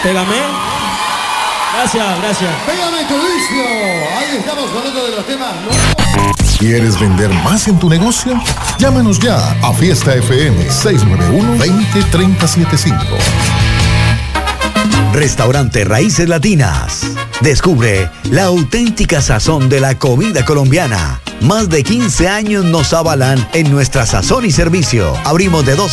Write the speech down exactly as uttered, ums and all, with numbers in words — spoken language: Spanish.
Pégame. Gracias, gracias. Pégame tu vicio. Ahí estamos con otro de los temas, ¿no? ¿Quieres vender más en tu negocio? Llámanos ya a Fiesta F M seis nueve uno, dos cero, tres cero siete cinco. Restaurante Raíces Latinas. Descubre la auténtica sazón de la comida colombiana. Más de quince años nos avalan en nuestra sazón y servicio. Abrimos de doce